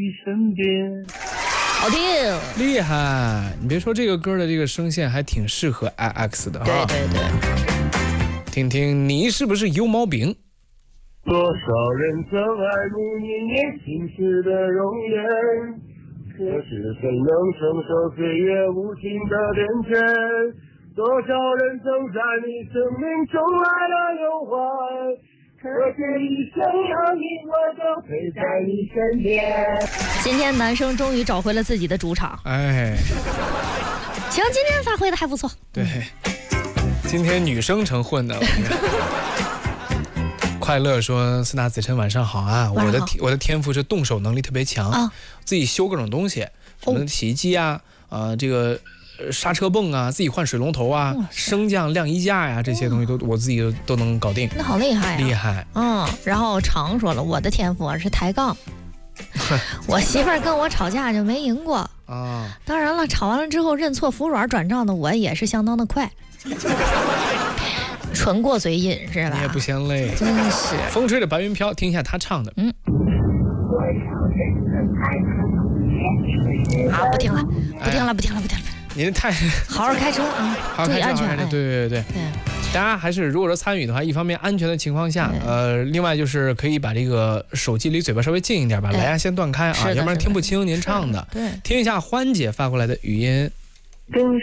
身边。 好听， 厉害！你别说这个歌的这个声线还挺适合 IX 的哈。 对对对， 听听你是不是有毛病？ 多少人曾爱慕你年轻时的容颜，可是谁能承受岁月无情的变迁？多少人曾在你生命中来了又还，可是一生有你，我都陪在你身边。 今天男生终于找回了自己的主场。 哎， 行，今天发挥的还不错。 对，今天女生成混的。快乐说：“四大子琛晚上好啊！我的天赋是动手能力特别强啊，自己修各种东西，什么洗衣机啊，这个刹车泵啊，自己换水龙头啊，升降晾衣架呀，这些东西我自己都能搞定。 那好厉害啊！ 厉害。 然后常说了，我的天赋是抬杠。我媳妇儿跟我吵架就没赢过啊。当然了，吵完了之后认错服软转账的我也是相当的快。”纯过嘴瘾是吧？ 你也不嫌累， 真是。 风吹着白云飘，听一下他唱的。 不听了，不听了。 你太好好开车啊， 好好开车， 注意安全。 对。大家还是如果说参与的话，一方面安全的情况下，另外就是可以把这个手机离嘴巴稍微近一点，把蓝牙先断开啊，要不然听不清您唱的。 对， 听一下欢姐发过来的语音。 跟